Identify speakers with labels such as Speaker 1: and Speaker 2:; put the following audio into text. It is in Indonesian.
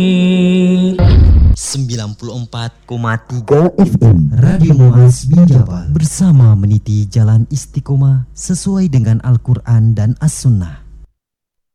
Speaker 1: 94,3 FM Radio Muaz Binjabal bersama meniti jalan istiqomah sesuai dengan Al-Quran dan As-Sunnah.